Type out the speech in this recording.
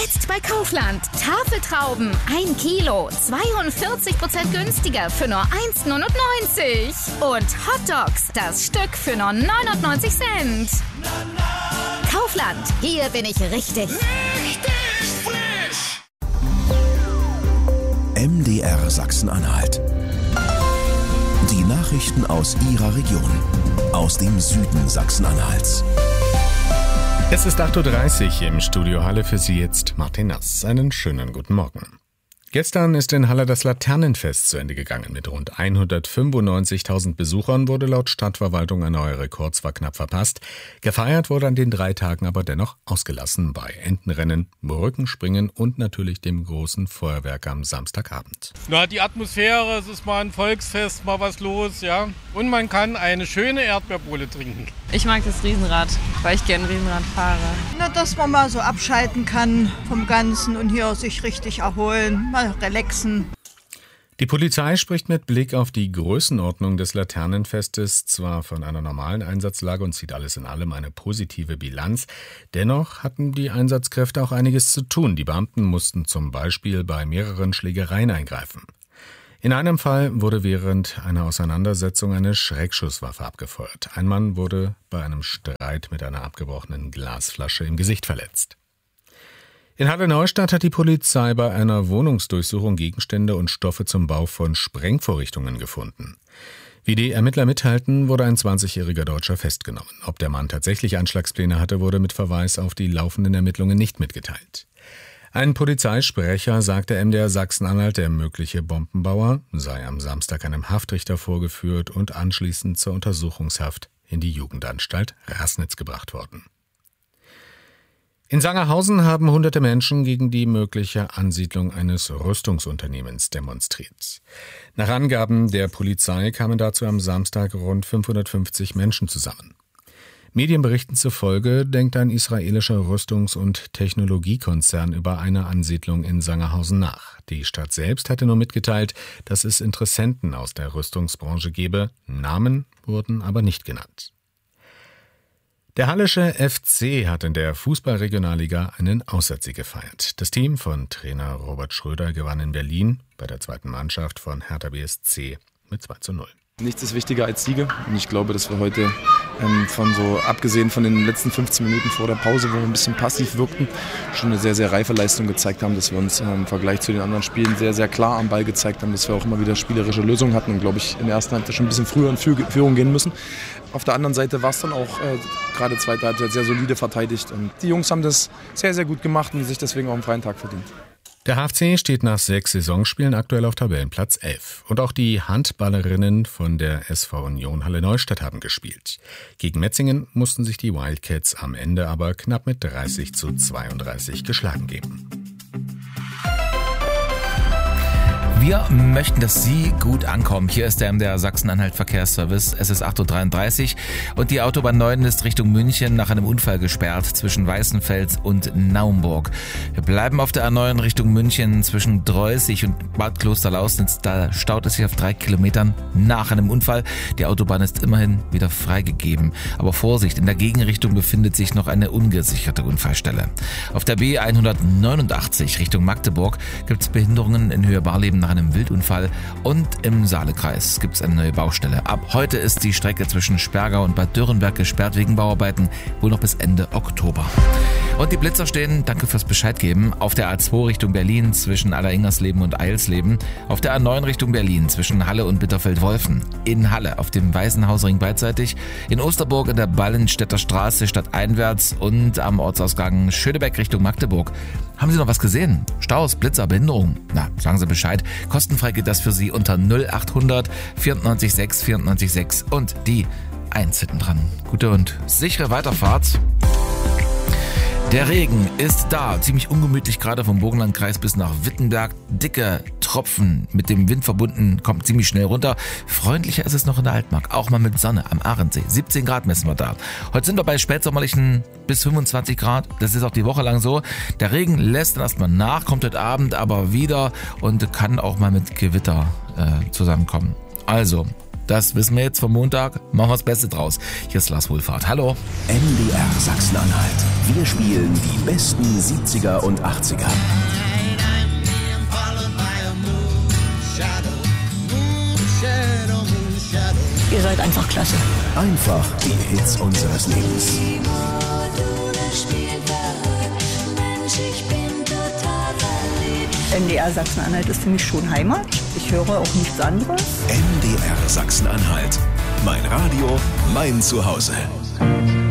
Jetzt bei Kaufland. Tafeltrauben 1 Kilo, 42% günstiger für nur 1,99. Und Hotdogs, das Stück für nur 99 Cent. Kaufland, hier bin ich richtig. Richtig frisch! MDR Sachsen-Anhalt. Die Nachrichten aus Ihrer Region. Aus dem Süden Sachsen-Anhalts. Es ist 8.30 Uhr im Studio Halle, für Sie jetzt Martin Nass. Einen schönen guten Morgen. Gestern ist in Halle das Laternenfest zu Ende gegangen. Mit rund 195.000 Besuchern wurde laut Stadtverwaltung ein neuer Rekord zwar knapp verpasst. Gefeiert wurde an den 3 Tagen aber dennoch ausgelassen bei Entenrennen, Brückenspringen und natürlich dem großen Feuerwerk am Samstagabend. Na, die Atmosphäre, es ist mal ein Volksfest, mal was los, ja. Und man kann eine schöne Erdbeerbohle trinken. Ich mag das Riesenrad, weil ich gerne Riesenrad fahre. Na, dass man mal so abschalten kann vom Ganzen und hier sich richtig erholen, mal relaxen. Die Polizei spricht mit Blick auf die Größenordnung des Laternenfestes zwar von einer normalen Einsatzlage und zieht alles in allem eine positive Bilanz. Dennoch hatten die Einsatzkräfte auch einiges zu tun. Die Beamten mussten zum Beispiel bei mehreren Schlägereien eingreifen. In einem Fall wurde während einer Auseinandersetzung eine Schreckschusswaffe abgefeuert. Ein Mann wurde bei einem Streit mit einer abgebrochenen Glasflasche im Gesicht verletzt. In Halle-Neustadt hat die Polizei bei einer Wohnungsdurchsuchung Gegenstände und Stoffe zum Bau von Sprengvorrichtungen gefunden. Wie die Ermittler mitteilten, wurde ein 20-jähriger Deutscher festgenommen. Ob der Mann tatsächlich Anschlagspläne hatte, wurde mit Verweis auf die laufenden Ermittlungen nicht mitgeteilt. Ein Polizeisprecher sagte MDR Sachsen-Anhalt, der mögliche Bombenbauer sei am Samstag einem Haftrichter vorgeführt und anschließend zur Untersuchungshaft in die Jugendanstalt Raßnitz gebracht worden. In Sangerhausen haben hunderte Menschen gegen die mögliche Ansiedlung eines Rüstungsunternehmens demonstriert. Nach Angaben der Polizei kamen dazu am Samstag rund 550 Menschen zusammen. Medienberichten zufolge denkt ein israelischer Rüstungs- und Technologiekonzern über eine Ansiedlung in Sangerhausen nach. Die Stadt selbst hatte nur mitgeteilt, dass es Interessenten aus der Rüstungsbranche gebe. Namen wurden aber nicht genannt. Der Hallische FC hat in der Fußball-Regionalliga einen Auswärtssieg gefeiert. Das Team von Trainer Robert Schröder gewann in Berlin bei der zweiten Mannschaft von Hertha BSC mit 2:0. Nichts ist wichtiger als Siege und ich glaube, dass wir heute abgesehen von den letzten 15 Minuten vor der Pause, wo wir ein bisschen passiv wirkten, schon eine sehr, sehr reife Leistung gezeigt haben, dass wir uns im Vergleich zu den anderen Spielen sehr, sehr klar am Ball gezeigt haben, dass wir auch immer wieder spielerische Lösungen hatten und, glaube ich, in der ersten Halbzeit schon ein bisschen früher in Führung gehen müssen. Auf der anderen Seite war es dann auch gerade zweite Halbzeit sehr solide verteidigt und die Jungs haben das sehr, sehr gut gemacht und sich deswegen auch einen freien Tag verdient. Der HFC steht nach 6 Saisonspielen aktuell auf Tabellenplatz 11. Und auch die Handballerinnen von der SV Union Halle-Neustadt haben gespielt. Gegen Metzingen mussten sich die Wildcats am Ende aber knapp mit 30:32 geschlagen geben. Wir möchten, dass Sie gut ankommen. Hier ist der MDR Sachsen-Anhalt Verkehrsservice. Es ist 8.33 Uhr und die Autobahn 9 ist Richtung München nach einem Unfall gesperrt zwischen Weißenfels und Naumburg. Wir bleiben auf der A9 Richtung München zwischen Dreußig und Bad Klosterlausnitz. Da staut es sich auf 3 Kilometern nach einem Unfall. Die Autobahn ist immerhin wieder freigegeben. Aber Vorsicht, in der Gegenrichtung befindet sich noch eine ungesicherte Unfallstelle. Auf der B189 Richtung Magdeburg gibt es Behinderungen in Höhe Barleben nach einem Wildunfall und im Saalekreis gibt es eine neue Baustelle. Ab heute ist die Strecke zwischen Spergau und Bad Dürrenberg gesperrt wegen Bauarbeiten, wohl noch bis Ende Oktober. Und die Blitzer stehen, danke fürs Bescheid geben, auf der A2 Richtung Berlin zwischen Alleringers-Leben und Eilsleben, auf der A9 Richtung Berlin zwischen Halle und Bitterfeld-Wolfen, in Halle auf dem Waisenhausring beidseitig, in Osterburg in der Ballenstädter Straße stadteinwärts und am Ortsausgang Schönebeck Richtung Magdeburg. Haben Sie noch was gesehen? Staus, Blitzer, Behinderung? Na, sagen Sie Bescheid. Kostenfrei geht das für Sie unter 0800 94 6 94 6 und die 1 hinten dran. Gute und sichere Weiterfahrt. Der Regen ist da, ziemlich ungemütlich gerade vom Burgenlandkreis bis nach Wittenberg. Dicke Tropfen mit dem Wind verbunden, kommt ziemlich schnell runter. Freundlicher ist es noch in der Altmark, auch mal mit Sonne am Ahrensee. 17 Grad messen wir da. Heute sind wir bei spätsommerlichen bis 25 Grad, das ist auch die Woche lang so. Der Regen lässt dann erstmal nach, kommt heute Abend aber wieder und kann auch mal mit Gewitter zusammenkommen. Also Das wissen wir jetzt vom Montag. Machen wir das Beste draus. Hier ist Lars Wohlfahrt. Hallo. MDR Sachsen-Anhalt. Wir spielen die besten 70er und 80er. Ihr seid einfach klasse. Einfach die Hits unseres Lebens. MDR Sachsen-Anhalt ist für mich schon Heimat. Ich höre auch nichts anderes. MDR Sachsen-Anhalt. Mein Radio, mein Zuhause.